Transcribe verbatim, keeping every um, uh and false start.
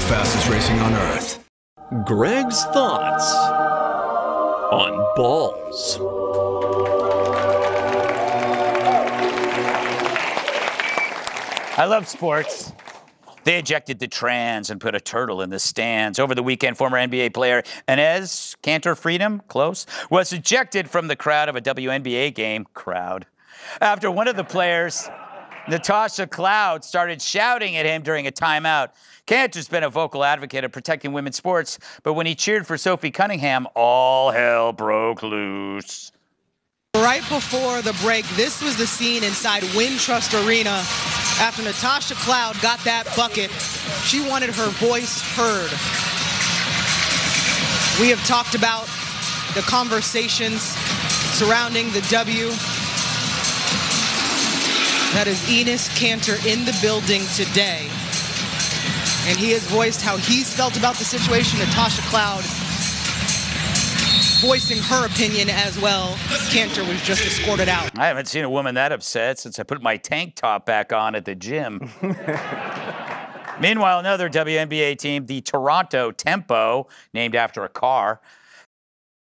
fastest racing on Earth. Greg's thoughts on balls. I love sports. They ejected the trans and put a turtle in the stands. Over the weekend, former N B A player Enes Kanter Freedom, close, was ejected from the crowd of a W N B A game. Crowd. After one of the players, Natasha Cloud, started shouting at him during a timeout. Kanter's been a vocal advocate of protecting women's sports, but when he cheered for Sophie Cunningham, all hell broke loose. Right before the break, this was the scene inside Wintrust Arena after Natasha Cloud got that bucket. She wanted her voice heard. We have talked about the conversations surrounding the W. That is Enes Kanter in the building today. And he has voiced how he's felt about the situation. Natasha Cloud voicing her opinion as well. Kanter was just escorted out. I haven't seen a woman that upset since I put my tank top back on at the gym. Meanwhile, another W N B A team, the Toronto Tempo, named after a car,